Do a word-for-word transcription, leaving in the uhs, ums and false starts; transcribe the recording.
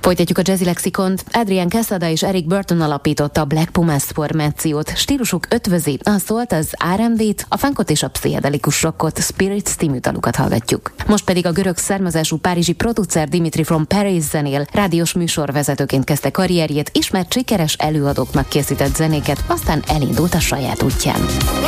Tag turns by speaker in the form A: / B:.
A: Folytatjuk a Jazzy Lexikont. Adrian Quesada és Eric Burton alapította a Black Pumas formációt. Stílusuk ötvözi a szólt, az er and bé-t, a funkot és a pszichedelikus rockot, Spirits című dalukat hallgatjuk. Most pedig a görög származású párizsi producer Dimitri from Paris zenél. Rádiós műsorvezetőként kezdte karrierjét, ismert sikeres előadóknak készített zenéket, aztán elindult a saját útján.